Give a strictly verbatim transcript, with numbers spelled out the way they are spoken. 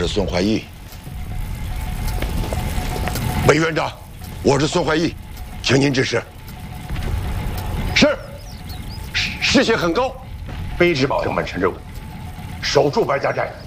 是孙怀义。韦院长，我是孙怀义，请您指示。 是，士气很高，卑职保证完成任务，守住白家寨。